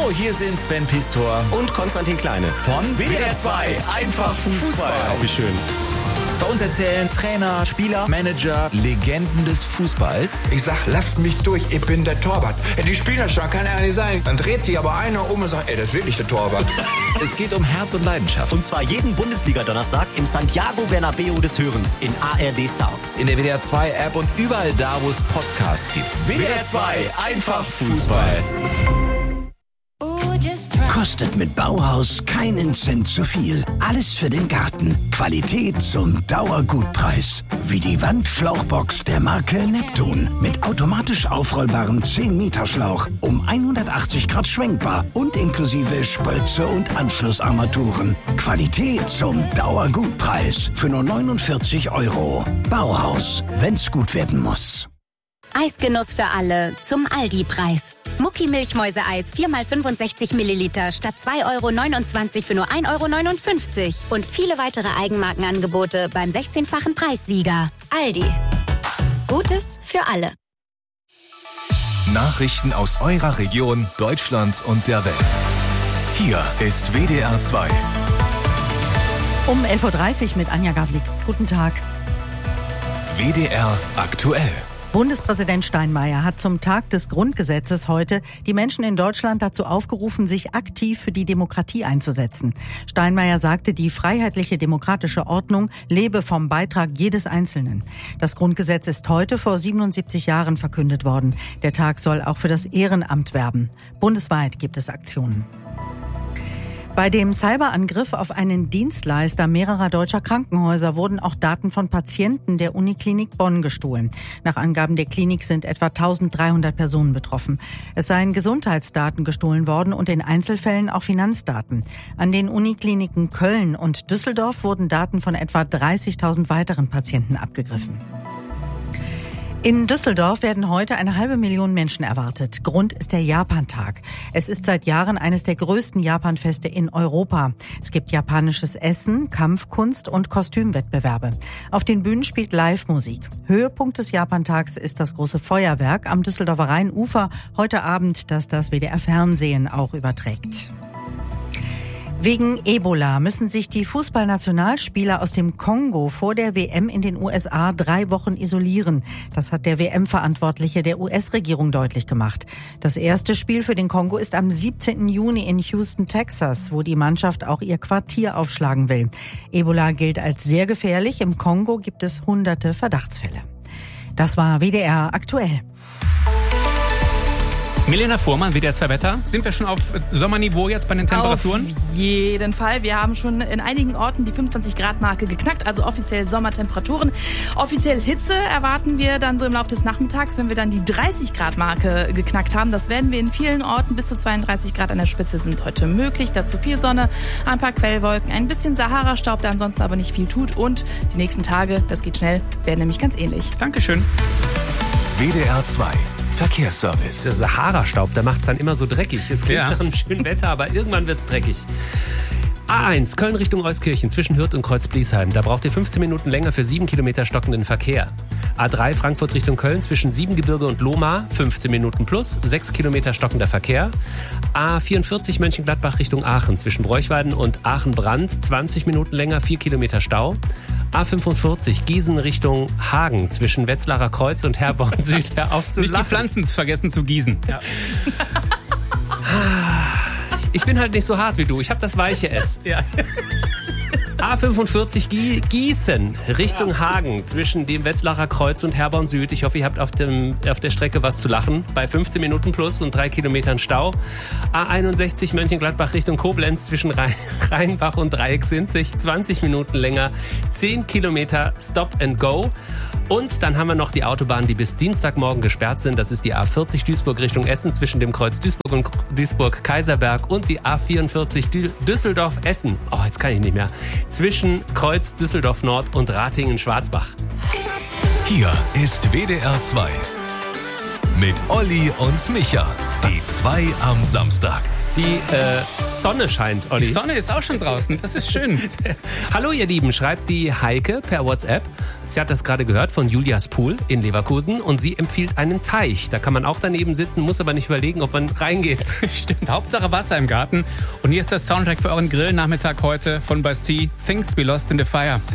Hallo, hier sind Sven Pistor und Konstantin Kleine von WDR 2. Einfach Fußball. Oh, wie schön. Bei uns erzählen Trainer, Spieler, Manager, Legenden des Fußballs. Ich sag, lasst mich durch, ich bin der Torwart. Die spielen das schon, kann ja nicht sein. Dann dreht sich aber einer um und sagt, das ist wirklich der Torwart. Es geht um Herz und Leidenschaft. Und zwar jeden Bundesliga-Donnerstag im Santiago Bernabeu des Hörens in ARD Sounds. In der WDR 2 App und überall da, wo es Podcasts gibt. WDR 2, einfach Fußball. Kostet mit Bauhaus keinen Cent zu viel. Alles für den Garten. Qualität zum Dauergutpreis. Wie die Wandschlauchbox der Marke Neptun. Mit automatisch aufrollbarem 10-Meter-Schlauch. Um 180 Grad schwenkbar und inklusive Spritze und Anschlussarmaturen. Qualität zum Dauergutpreis. Für nur 49 €. Bauhaus. Wenn's gut werden muss. Eisgenuss für alle zum Aldi-Preis. Mucki Milchmäuse-Eis 4x65 Milliliter statt 2,29 € für nur 1,59 € und viele weitere Eigenmarkenangebote beim 16-fachen Preissieger. Aldi. Gutes für alle. Nachrichten aus eurer Region, Deutschland und der Welt. Hier ist WDR 2. Um 11:30 Uhr mit Anja Gawlik. Guten Tag. WDR aktuell. Bundespräsident Steinmeier hat zum Tag des Grundgesetzes heute die Menschen in Deutschland dazu aufgerufen, sich aktiv für die Demokratie einzusetzen. Steinmeier sagte, die freiheitliche demokratische Ordnung lebe vom Beitrag jedes Einzelnen. Das Grundgesetz ist heute vor 77 Jahren verkündet worden. Der Tag soll auch für das Ehrenamt werben. Bundesweit gibt es Aktionen. Bei dem Cyberangriff auf einen Dienstleister mehrerer deutscher Krankenhäuser wurden auch Daten von Patienten der Uniklinik Bonn gestohlen. Nach Angaben der Klinik sind etwa 1300 Personen betroffen. Es seien Gesundheitsdaten gestohlen worden und in Einzelfällen auch Finanzdaten. An den Unikliniken Köln und Düsseldorf wurden Daten von etwa 30.000 weiteren Patienten abgegriffen. In Düsseldorf werden heute 500.000 Menschen erwartet. Grund ist der Japantag. Es ist seit Jahren eines der größten Japanfeste in Europa. Es gibt japanisches Essen, Kampfkunst und Kostümwettbewerbe. Auf den Bühnen spielt Live-Musik. Höhepunkt des Japantags ist das große Feuerwerk am Düsseldorfer Rheinufer heute Abend, das das WDR-Fernsehen auch überträgt. Wegen Ebola müssen sich die Fußballnationalspieler aus dem Kongo vor der WM in den USA 3 Wochen isolieren. Das hat der WM-Verantwortliche der US-Regierung deutlich gemacht. Das erste Spiel für den Kongo ist am 17. Juni in Houston, Texas, wo die Mannschaft auch ihr Quartier aufschlagen will. Ebola gilt als sehr gefährlich. Im Kongo gibt es hunderte Verdachtsfälle. Das war WDR aktuell. Milena Fuhrmann, WDR 2 Wetter. Sind wir schon auf Sommerniveau jetzt bei den Temperaturen? Auf jeden Fall. Wir haben schon in einigen Orten die 25-Grad-Marke geknackt, also offiziell Sommertemperaturen. Offiziell Hitze erwarten wir dann so im Laufe des Nachmittags, wenn wir dann die 30-Grad-Marke geknackt haben. Das werden wir in vielen Orten. Bis zu 32 Grad an der Spitze sind heute möglich. Dazu viel Sonne, ein paar Quellwolken, ein bisschen Sahara-Staub, der ansonsten aber nicht viel tut. Und die nächsten Tage, das geht schnell, werden nämlich ganz ähnlich. Dankeschön. WDR 2. Verkehrsservice. Der Sahara-Staub, der macht's dann immer so dreckig. Es klingt nach einem schönen Wetter, aber irgendwann wird's dreckig. A1, Köln Richtung Euskirchen zwischen Hürth und Kreuz-Bliesheim. Da braucht ihr 15 Minuten länger für 7 Kilometer stockenden Verkehr. A3, Frankfurt Richtung Köln zwischen Siebengebirge und Lohmar, 15 Minuten plus, 6 Kilometer stockender Verkehr. A44, Mönchengladbach Richtung Aachen zwischen Bräuchweiden und Aachen-Brand, 20 Minuten länger, 4 Kilometer Stau. A45, Gießen Richtung Hagen zwischen Wetzlarer Kreuz und Herborn Süd. Hör auf zu Nicht lachen. die Pflanzen vergessen zu gießen. Ja. Ich bin halt nicht so hart wie du. Ich habe das weiche S. Ja. A45 Gießen Richtung Hagen zwischen dem Wetzlarer Kreuz und Herborn Süd. Ich hoffe, ihr habt auf der Strecke was zu lachen. Bei 15 Minuten plus und 3 Kilometern Stau. A61 Mönchengladbach Richtung Koblenz zwischen Rheinbach und Dreiecksinzig. 20 Minuten länger. 10 Kilometer Stop and Go. Und dann haben wir noch die Autobahnen, die bis Dienstagmorgen gesperrt sind. Das ist die A40 Duisburg Richtung Essen zwischen dem Kreuz Duisburg und Duisburg-Kaiserberg und die A44 Düsseldorf-Essen. Oh, jetzt kann ich nicht mehr. Zwischen Kreuz Düsseldorf Nord und Ratingen-Schwarzbach. Hier ist WDR 2. Mit Olli und Micha. Die 2 am Samstag. Die Sonne scheint, Olli. Die Sonne ist auch schon draußen. Das ist schön. Hallo ihr Lieben, schreibt die Heike per WhatsApp. Sie hat das gerade gehört von Julias Pool in Leverkusen und sie empfiehlt einen Teich. Da kann man auch daneben sitzen, muss aber nicht überlegen, ob man reingeht. Stimmt, Hauptsache Wasser im Garten. Und hier ist der Soundtrack für euren Grillnachmittag heute von Bastille, Things We Lost in the Fire.